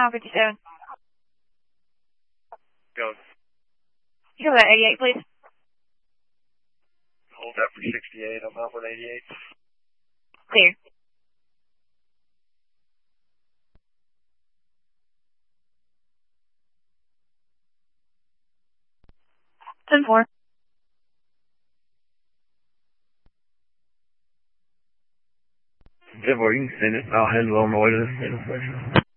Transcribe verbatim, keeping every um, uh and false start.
Mile fifty-seven. Go. You go that eighty-eight, please. Hold that for sixty-eight. I'm out with eighty-eight. Clear. ten four. ten four, you can send it. I'll handle it on the way to the station.